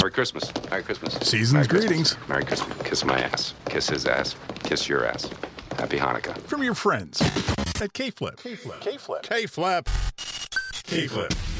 Merry Christmas. Merry Christmas. Season's greetings. Merry Christmas. Kiss my ass. Kiss his ass. Kiss your ass. Happy Hanukkah. From your friends at K-Flip. K-Flip. K-Flip. K-Flip. K-Flip.